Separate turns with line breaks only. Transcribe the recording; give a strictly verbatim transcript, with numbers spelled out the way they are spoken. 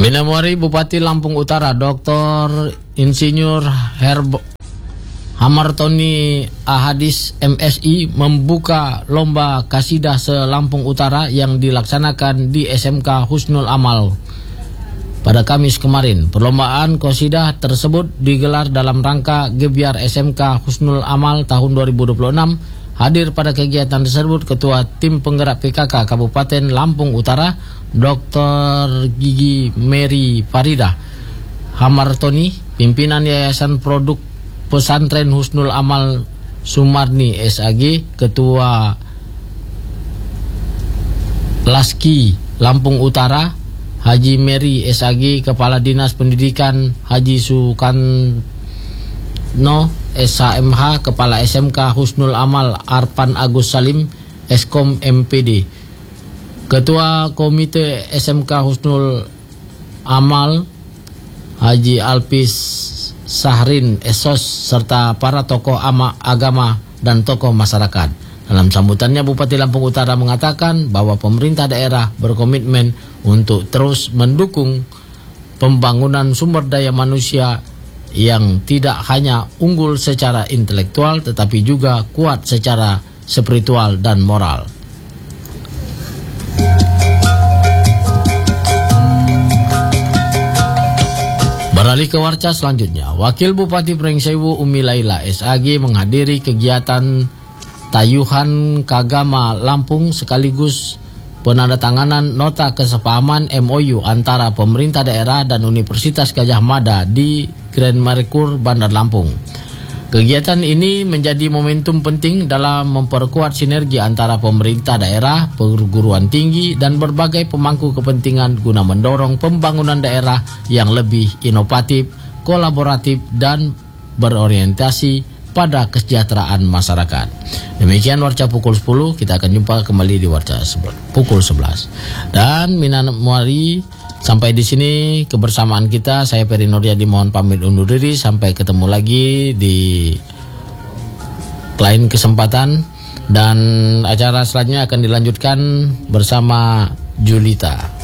Minamori Bupati Lampung Utara Doktor Insinyur Herb Hamartoni Ahadis M Si membuka lomba kasidah se-Lampung Utara yang dilaksanakan di S M K Husnul Amal pada Kamis kemarin. Perlombaan qasidah tersebut digelar dalam rangka Gebyar S M K Husnul Amal tahun dua ribu dua puluh enam. Hadir pada kegiatan tersebut Ketua Tim Penggerak P K K Kabupaten Lampung Utara Doktor Gigi Mary Farida Hamartoni, pimpinan Yayasan Produk Pesantren Husnul Amal Sumarni S A G, Ketua Laski Lampung Utara Haji Mary S A G, Kepala Dinas Pendidikan Haji Sukanno S H M H, Kepala S M K Husnul Amal Arpan Agus Salim, Eskom M P D, Ketua Komite S M K Husnul Amal Haji Alpis Sahrin Esos, serta para tokoh ama, agama dan tokoh masyarakat. Dalam sambutannya, Bupati Lampung Utara mengatakan bahwa pemerintah daerah berkomitmen untuk terus mendukung pembangunan sumber daya manusia yang tidak hanya unggul secara intelektual tetapi juga kuat secara spiritual dan moral. Beralih ke warca selanjutnya, Wakil Bupati Pringsewu Umi Laila S A G menghadiri kegiatan Tayuhan Kagama Lampung sekaligus penandatanganan nota kesepahaman M O U antara pemerintah daerah dan Universitas Gadjah Mada di Grand Mercure Bandar Lampung. Kegiatan ini menjadi momentum penting dalam memperkuat sinergi antara pemerintah daerah, perguruan tinggi, dan berbagai pemangku kepentingan guna mendorong pembangunan daerah yang lebih inovatif, kolaboratif, dan berorientasi pada kesejahteraan masyarakat. Demikian Warca pukul sepuluh, kita akan jumpa kembali di Warca pukul sebelas. Dan Minamori, sampai di sini kebersamaan kita. Saya Peri Nuryadi mohon pamit undur diri, sampai ketemu lagi di lain kesempatan, dan acara selanjutnya akan dilanjutkan bersama Julita.